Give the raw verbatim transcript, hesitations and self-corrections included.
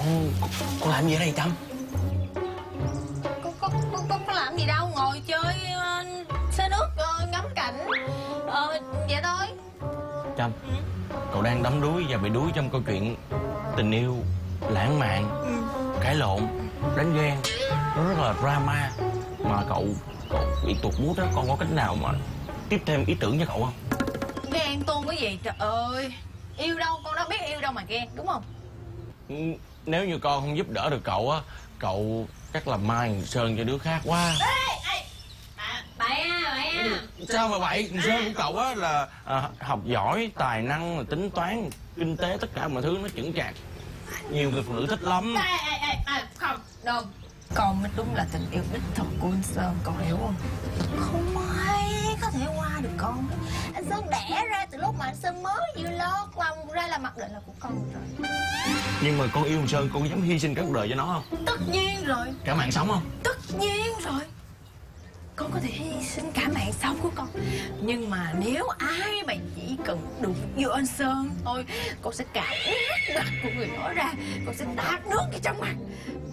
Con, con, con làm gì ở đây Trâm? Con, con, con, con, con làm gì đâu, ngồi chơi uh, xe nước, uh, ngắm cảnh. Ờ, vậy thôi. Trâm, cậu đang đắm đuối và bị đuối trong câu chuyện tình yêu lãng mạn, Ừ. cãi lộn, đánh ghen, nó rất là drama. Mà cậu cậu bị tụt mood đó, con có cách nào mà tiếp thêm ý tưởng cho cậu không? Ghen tuông cái gì trời ơi. Yêu đâu, con đâu biết yêu đâu mà ghen, đúng không? Ừ, nếu như con không giúp đỡ được cậu á, cậu chắc là mai sơn cho đứa khác quá. Ê, ê. À, bậy à, bậy à. Sao mà vậy? Sơn của cậu á là à, học giỏi, tài năng, tính toán, kinh tế, tất cả mọi thứ nó chững chạc. Nhiều người phụ nữ thích lắm. Ê, ê, ê, ê, không, đâu. Con mới đúng là tình yêu đích thực của anh Sơn, con hiểu không? Không ai có thể qua được con. Anh Sơn đẻ ra từ lúc mà anh Sơn mới vừa lót lòng ra là mặc định là của con rồi. Nhưng mà con yêu thằng Sơn, con dám hy sinh cả cuộc đời cho nó không? Tất nhiên rồi. Cả mạng sống không? Tất nhiên rồi. Con có thể hy sinh cả mạng sống của con. Nhưng mà nếu ai mà chỉ cần đụng vô anh Sơn thôi, con sẽ cạo hết mặt của người đó ra. Con sẽ tạt nước vào trong mặt.